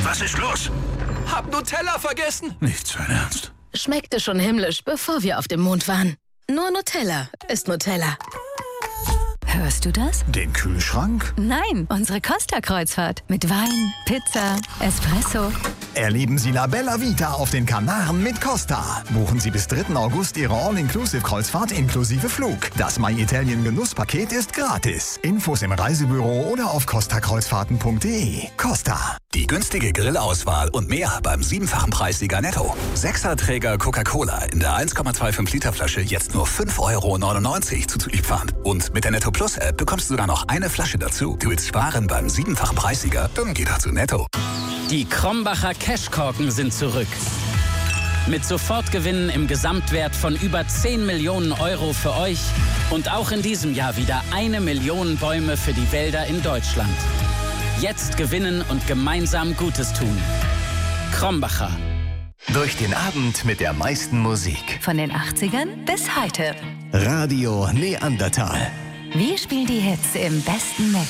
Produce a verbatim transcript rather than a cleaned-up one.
Was ist los? Hab Nutella vergessen. Nicht sein Ernst. Schmeckte schon himmlisch, bevor wir auf dem Mond waren. Nur Nutella ist Nutella. Hörst du das? Den Kühlschrank? Nein, unsere Costa-Kreuzfahrt. Mit Wein, Pizza, Espresso. Erleben Sie La Bella Vita auf den Kanaren mit Costa. Buchen Sie bis dritten August Ihre All-Inclusive-Kreuzfahrt inklusive Flug. Das My Italien Genusspaket ist gratis. Infos im Reisebüro oder auf costa kreuzfahrten punkt de. Costa. Die günstige Grillauswahl und mehr beim siebenfachen Preissieger Netto. Sechserträger Coca-Cola in der eins Komma fünfundzwanzig Liter Flasche jetzt nur fünf Euro neunundneunzig zuzüglich Pfand. Und mit der Netto Plus App bekommst du sogar noch eine Flasche dazu. Du willst sparen beim siebenfachen Preissieger? Dann geh doch zu Netto. Die Krombacher Cashkorken sind zurück. Mit Sofortgewinnen im Gesamtwert von über zehn Millionen Euro für euch und auch in diesem Jahr wieder eine Million Bäume für die Wälder in Deutschland. Jetzt gewinnen und gemeinsam Gutes tun. Krombacher. Durch den Abend mit der meisten Musik. Von den achtzigern bis heute. Radio Neandertal. Wir spielen die Hits im besten Mix.